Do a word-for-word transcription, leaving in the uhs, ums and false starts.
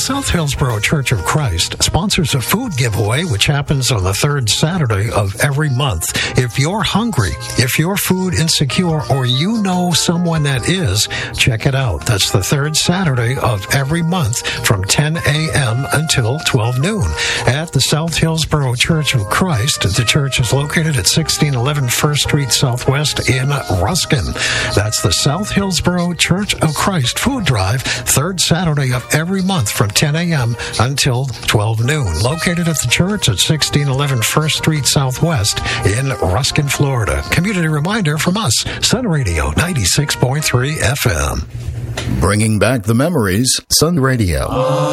South Hillsborough Church of Christ sponsors a food giveaway which happens on the third Saturday of every month. If you're hungry, if you're food insecure, or you know someone that is, check it out. That's the third Saturday of every month from ten a.m. until twelve noon at the South Hillsborough Church of Christ. The church is located at sixteen eleven First Street Southwest in Ruskin. That's the South Hillsborough Church of Christ Food Drive, third Saturday of every month from ten a.m. until twelve noon. Located at the church at sixteen eleven First Street Southwest in Ruskin, Florida. Community reminder from us, Sun Radio ninety-six point three F M. Bringing back the memories, Sun Radio.